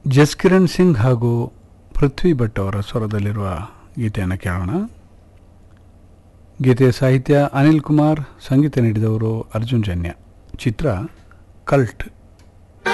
ಜಸ್ಕಿರಣ್ ಸಿಂಗ್ ಹಾಗೂ ಪೃಥ್ವಿ ಭಟ್ ಅವರ ಸ್ವರದಲ್ಲಿರುವ ಗೀತೆಯನ್ನು ಕೇಳೋಣ. ಗೀತೆಯ ಸಾಹಿತ್ಯ ಅನಿಲ್ ಕುಮಾರ್, ಸಂಗೀತ ನೀಡಿದವರು ಅರ್ಜುನ್ ಜನ್ಯ. ಚಿತ್ರ ಕಲ್ಟ್.